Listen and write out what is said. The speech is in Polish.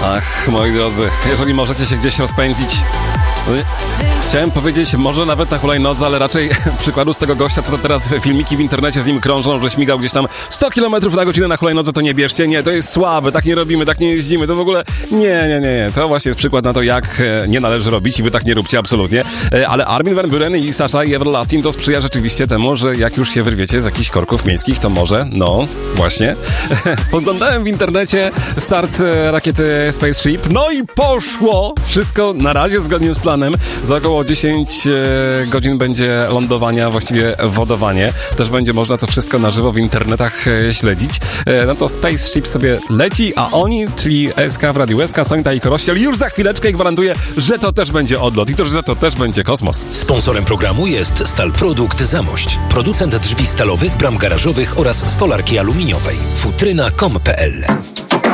Ach, moi drodzy, jeżeli możecie się gdzieś rozpędzić, chciałem powiedzieć, może nawet na hulajnodze, ale raczej przykładu z tego gościa, co to teraz filmiki w internecie z nim krążą, że śmigał gdzieś tam 100 km na godzinę na hulajnodze, to nie bierzcie, nie, to jest słabe, tak nie robimy, tak nie jeździmy, to w ogóle nie, to właśnie jest przykład na to, jak nie należy robić i wy tak nie róbcie, absolutnie, ale Armin van Buuren i Sasha i Everlasting to sprzyja rzeczywiście temu, że jak już się wyrwiecie z jakichś korków miejskich, to może, no, właśnie, podglądałem w internecie start rakiety Spaceship, no i poszło wszystko na razie zgodnie z planem, za około 10 godzin będzie lądowania, właściwie wodowanie. Też będzie można to wszystko na żywo w internetach śledzić. No to Spaceship sobie leci, a oni, czyli SK w Radiu SK, Sonita i Korościel, już za chwileczkę gwarantuję, że to też będzie odlot i to, że to też będzie kosmos. Sponsorem programu jest Stalprodukt Zamość. Producent drzwi stalowych, bram garażowych oraz stolarki aluminiowej. Futryna.com.pl